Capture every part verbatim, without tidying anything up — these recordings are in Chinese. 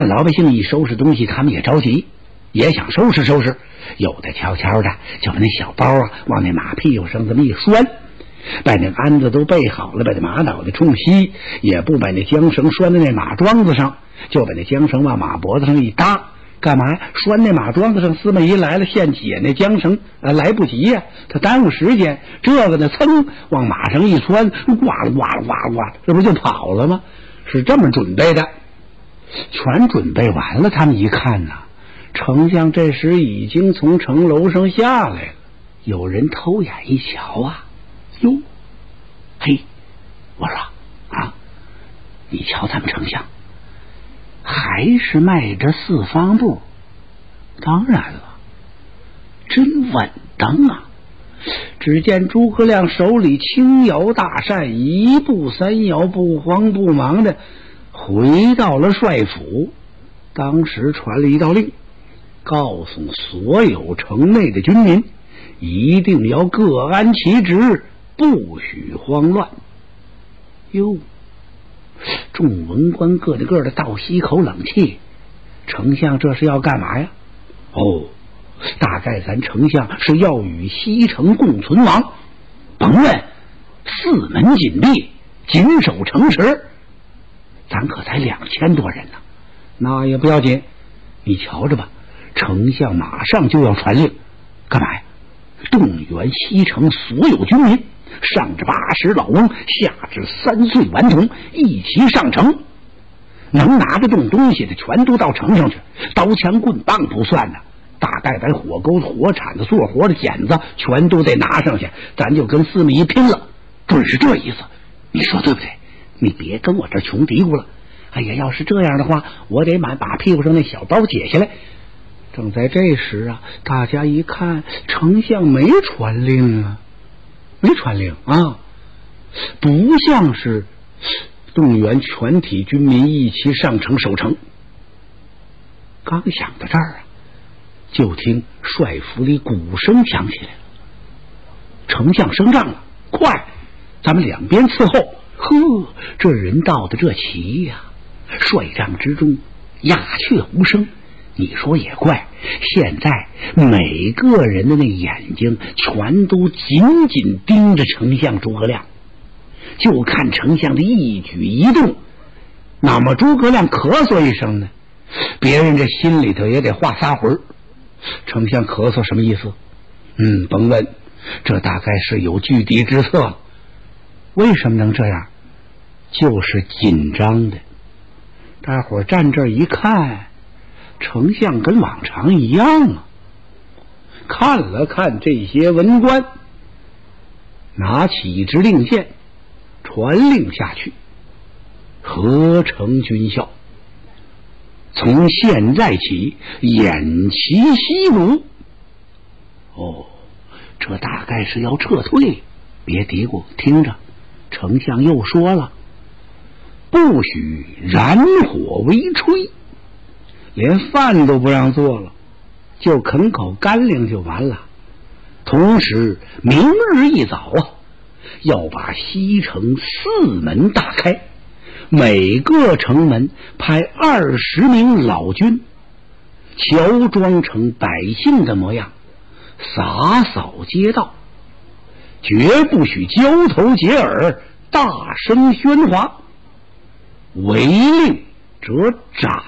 老百姓一收拾东西，他们也着急，也想收拾收拾。有的悄悄的就把那小包啊往那马屁股上这么一拴，把那鞍子都备好了，把那马脑袋冲西，也不把那缰绳拴在那马桩子上，就把那缰绳往马脖子上一搭。干嘛呀？拴那马桩子上，司马懿来了，现解那缰绳啊，来不及呀，他耽误时间。这个呢，噌往马上一窜，哇啦哇啦哇啦哇啦，这不就跑了吗？是这么准备的。全准备完了，他们一看呐，丞相这时已经从城楼上下来了。有人偷眼一瞧啊，哟，嘿，我说啊，你瞧咱们丞相还是迈着四方步，当然了，真稳当啊。只见诸葛亮手里轻摇大扇，一步三摇，不慌不忙的回到了帅府。当时传了一道令，告诉所有城内的军民，一定要各安其职，不许慌乱。哟，众文官个的个的倒吸口冷气，丞相这是要干嘛呀？哦，大概咱丞相是要与西城共存亡，甭问，四门紧闭，紧守城池。咱可才两千多人呢，那也不要紧，你瞧着吧，丞相马上就要传令，干嘛呀？动员西城所有军民，上至八十老翁，下至三岁顽童，一齐上城。能拿得动东西的全都到城上去，刀枪棍棒不算的，大概咱火钩子、火铲子、做活的剪子全都得拿上去，咱就跟司马懿拼了，准是这意思。你说对不对？你别跟我这穷嘀咕了。哎呀，要是这样的话，我得把把屁股上那小包解下来。正在这时啊，大家一看，丞相没传令啊，没传令啊，不像是动员全体军民一起上城守城。刚想到这儿啊，就听帅府里鼓声响起来了，丞相升帐了，快，咱们两边伺候。呵，这人到的这齐呀、啊，帅帐之中鸦雀无声。你说也怪，现在每个人的那眼睛全都紧紧盯着丞相诸葛亮，就看丞相的一举一动。那么诸葛亮咳嗽一声呢，别人这心里头也得画仨魂。丞相咳嗽什么意思？嗯，甭问，这大概是有拒敌之策了。为什么能这样？就是紧张的。大伙儿站这儿一看，丞相跟往常一样啊。看了看这些文官，拿起一支令箭，传令下去，合成军校，从现在起偃旗息鼓。哦，这大概是要撤退。别嘀咕，听着，丞相又说了，不许燃火为炊，连饭都不让做了，就啃口干粮就完了。同时明日一早啊，要把西城四门大开，每个城门派二十名老军，乔装成百姓的模样，洒扫街道，绝不许交头接耳，大声喧哗，违令则斩。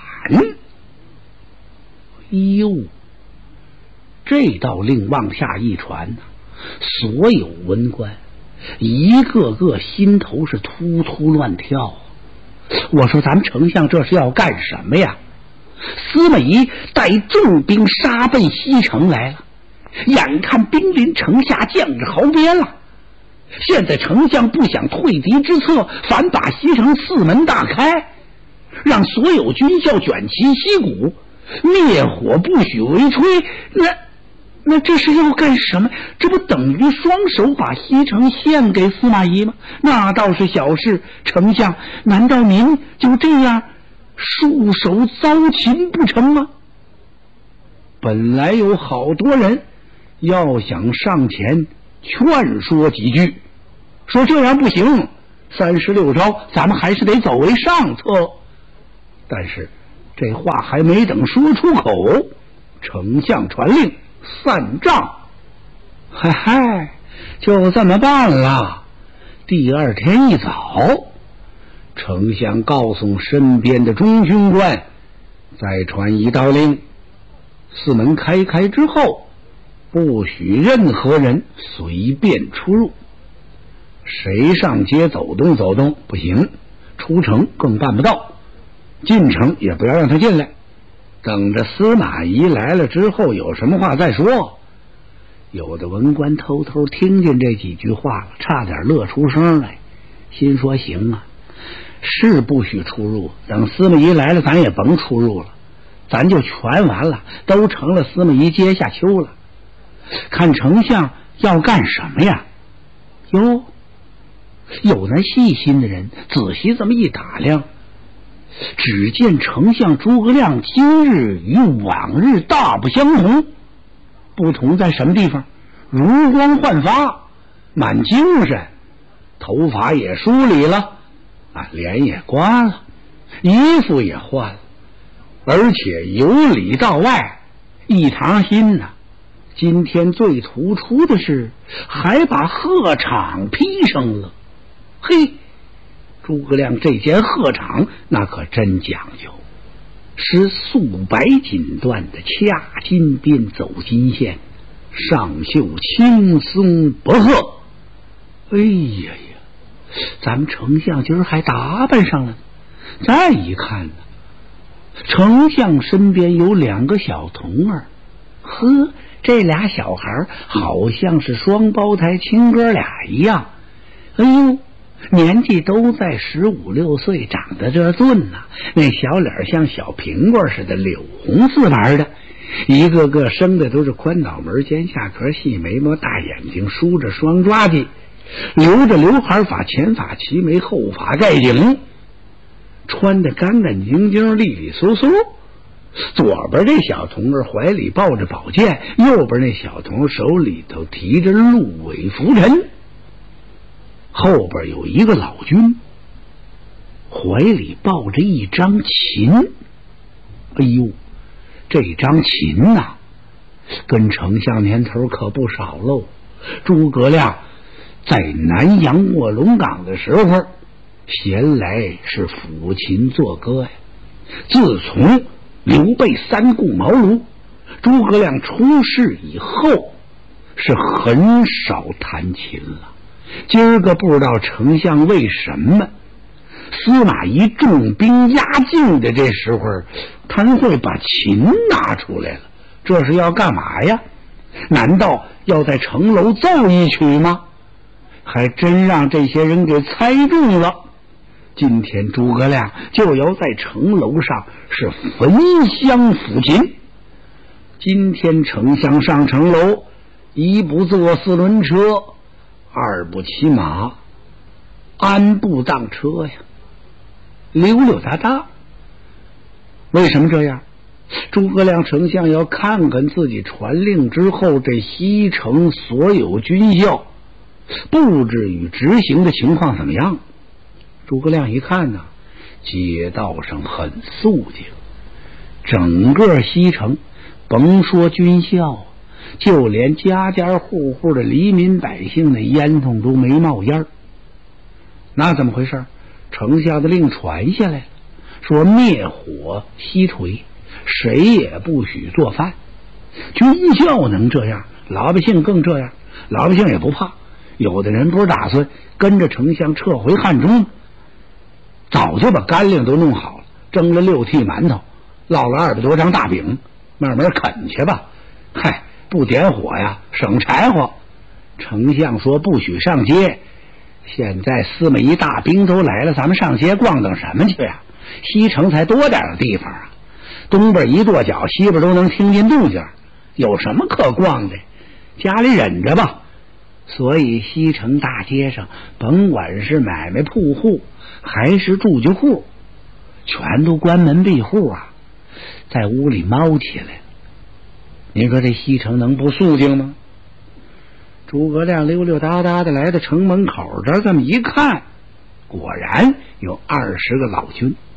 哎呦，这道令往下一传，所有文官一个个心头是突突乱跳。我说咱们丞相这是要干什么呀？司马懿带重兵杀奔西城来了，眼看兵临城下，将至壕边了。现在丞相不想退敌之策，反把西城四门大开，让所有军校卷旗息鼓，灭火不许为炊。那那这是要干什么？这不等于双手把西城献给司马懿吗？那倒是小事。丞相，难道您就这样束手遭擒不成吗？本来有好多人要想上前劝说几句，说这样不行，三十六招咱们还是得走为上策。但是这话还没等说出口，丞相传令散帐。嗨嗨，就这么办了。第二天一早，丞相告诉身边的中军官，再传一道令，四门开开之后，不许任何人随便出入，谁上街走动走动不行，出城更办不到，进城也不要让他进来，等着司马懿来了之后有什么话再说。有的文官偷偷听见这几句话了，差点乐出声来，心说行啊，是不许出入，等司马懿来了咱也甭出入了，咱就全完了，都成了司马懿阶下囚了。看丞相要干什么呀？哟，有那细心的人仔细这么一打量，只见丞相诸葛亮今日与往日大不相同，不同在什么地方？容光焕发，满精神，头发也梳理了啊，脸也刮了，衣服也换了，而且由里到外一堂心呐、啊。今天最突出的是还把鹤氅披上了。嘿，诸葛亮这件鹤氅那可真讲究，是素白锦缎的掐金边走金线，上绣青松薄鹤。哎呀呀，咱们丞相今儿还打扮上了。再一看呢，丞相身边有两个小童儿，呵，这俩小孩好像是双胞胎亲哥俩一样。哎呦，年纪都在十五六岁，长得这俊呐、啊，那小脸像小苹果似的，柳红似玩的，一个个生的都是宽脑门、尖下颏、细眉毛、大眼睛，梳着双抓髻，留着刘海发，前发齐眉，后发盖顶，穿得干干净净，利利索索。左边这小童儿怀里抱着宝剑，右边那小童手里头提着鹿尾拂尘，后边有一个老君，怀里抱着一张琴。哎呦，这张琴呐、啊，跟丞相年头可不少喽。诸葛亮在南阳卧龙岗的时候，闲来是抚琴作歌呀。自从刘备三顾茅庐，诸葛亮出事以后是很少弹琴了。今儿个不知道丞相为什么司马懿重兵压境的这时候，他会把琴拿出来了，这是要干嘛呀？难道要在城楼奏一曲吗？还真让这些人给猜中了。今天诸葛亮就要在城楼上是焚香抚琴。今天丞相上城楼，一不坐四轮车，二不骑马，安步当车呀，溜溜达达。为什么这样？诸葛亮丞相要看看自己传令之后，这西城所有军校布置与执行的情况怎么样。诸葛亮一看呢，街道上很肃静，整个西城甭说军校，就连家家户户的黎民百姓的烟囱都没冒烟。那怎么回事？丞相的令传下来了，说灭火熄颓，谁也不许做饭。军校能这样，老百姓更这样，老百姓也不怕。有的人不是打算跟着丞相撤回汉中吗？早就把干粮都弄好了，蒸了六屉馒头，烙了二百多张大饼，慢慢啃去吧。嗨，不点火呀，省柴火。丞相说不许上街，现在司马懿大兵都来了，咱们上街逛荡什么去呀？西城才多点的地方啊，东边一跺脚，西边都能听见动静，有什么可逛的？家里忍着吧。所以西城大街上，甭管是买卖铺户还是住居户，全都关门闭户啊，在屋里猫起来。您说这西城能不肃静吗？诸葛亮溜溜达达的来到城门口这儿，这么一看，果然有二十个老军，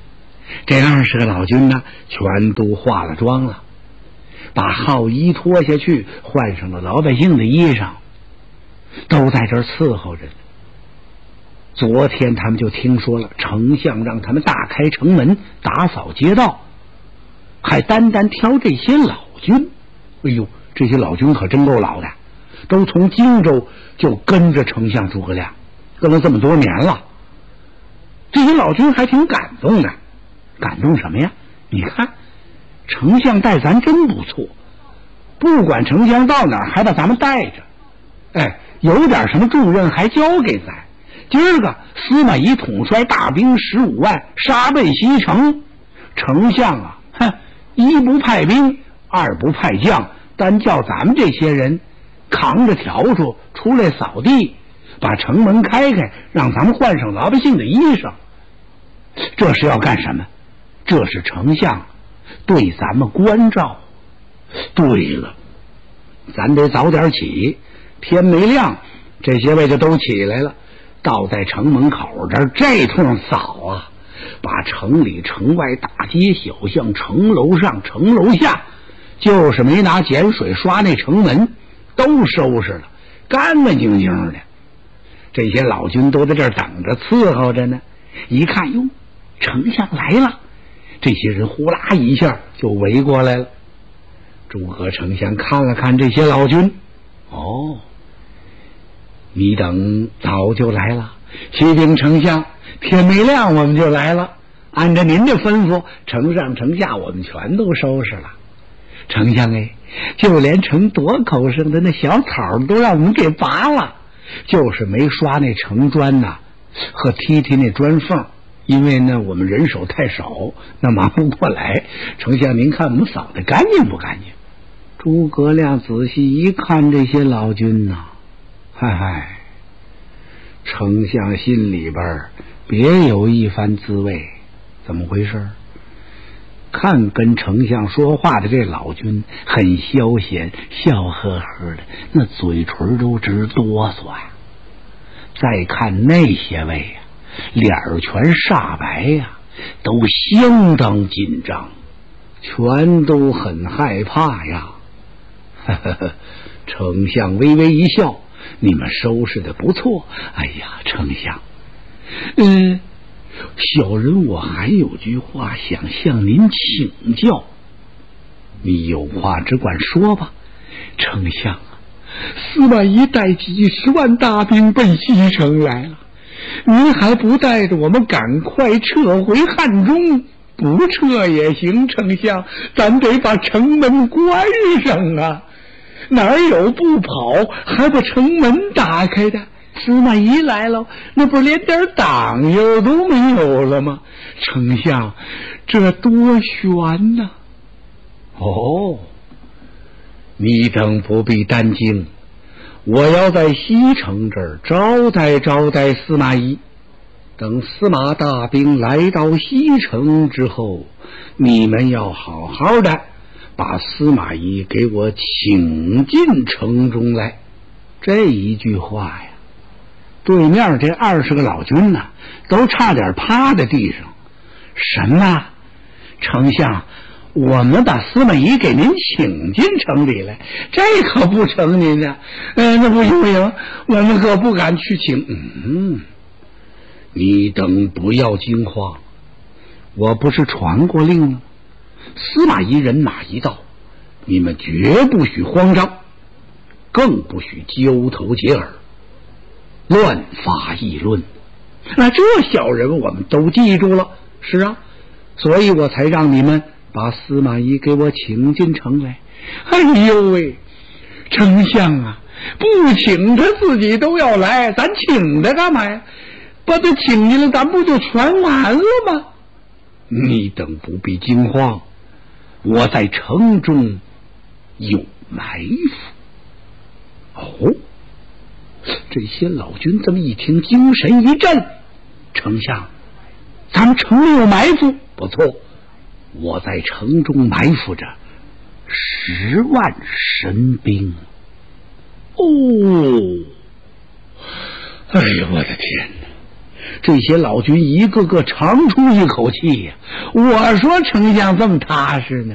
这二十个老军呢，全都化了妆了，把号衣脱下去，换上了老百姓的衣裳，都在这儿伺候着呢。昨天他们就听说了，丞相让他们大开城门，打扫街道，还单单挑这些老军。哎呦，这些老军可真够老的，都从荆州就跟着丞相诸葛亮，跟了这么多年了。这些老军还挺感动的，感动什么呀？你看，丞相待咱真不错，不管丞相到哪儿，还把咱们带着。哎，有点什么重任还交给咱。今儿个司马懿统帅大兵十五万，杀奔西城。丞相啊，哼，一不派兵，二不派将，单叫咱们这些人扛着笤帚出来扫地，把城门开开，让咱们换上老百姓的衣裳。这是要干什么？这是丞相对咱们关照。对了，咱得早点起，天没亮，这些位就都起来了，倒在城门口这儿这通扫啊，把城里城外大街小巷，城楼上城楼下，就是没拿碱水刷那城门，都收拾了，干干净净的。这些老军都在这儿等着伺候着呢。一看，哟，丞相来了，这些人呼啦一下就围过来了。诸葛丞相看了看这些老军，哦，你等早就来了。启禀丞相，天没亮我们就来了，按照您的吩咐，城上城下我们全都收拾了。丞相哎，就连城垛口上的那小草都让我们给拔了，就是没刷那城砖呐，和踢踢那砖缝，因为呢我们人手太少，那忙不过来。丞相您看我们扫得干净不干净？诸葛亮仔细一看这些老军呐，嗨嗨，丞相心里边别有一番滋味。怎么回事？看跟丞相说话的这老军很消闲，笑呵呵的，那嘴唇都直哆嗦呀。再看那些位呀、啊，脸儿全煞白呀、啊，都相当紧张，全都很害怕呀。呵呵呵，丞相微微一笑，你们收拾的不错。哎呀，丞相，嗯，小人我还有句话想向您请教。你有话只管说吧。丞相啊，司马懿带几十万大兵奔西城来了，您还不带着我们赶快撤回汉中？不撤也行，丞相，咱得把城门关上啊！哪有不跑还把城门打开的？司马懿来了，那不连点挡油都没有了吗？丞相，这多悬呐！哦，你等不必担惊，我要在西城这儿招待招待司马懿。等司马大兵来到西城之后，你们要好好的把司马懿给我请进城中来。这一句话呀，对面这二十个老军呢，都差点趴在地上。什么？丞相，我们把司马懿给您请进城里来，这可不成您的。呃，那不行不行，我们可不敢去请。嗯，你等不要惊慌，我不是传过令了？司马懿人马一到，你们绝不许慌张，更不许揪头结耳，乱发议论。那这小人我们都记住了。是啊，所以我才让你们把司马懿给我请进城来。哎呦喂，丞相啊，不请他自己都要来，咱请他干嘛呀？把他请进来，咱不就全完了吗？你等不必惊慌，我在城中有埋伏。哦，这些老军这么一听，精神一振。丞相，咱们城里有埋伏？不错，我在城中埋伏着十万神兵。哦，哎呀，我的天哪！ 这些老军一个个长出一口气呀、啊！我说丞相这么踏实呢，